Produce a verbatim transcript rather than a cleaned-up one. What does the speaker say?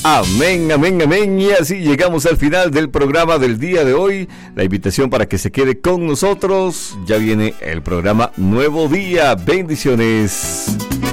Amén, amén, amén. Y así llegamos al final del programa del día de hoy. La invitación para que se quede con nosotros. Ya viene el programa Nuevo Día. Bendiciones.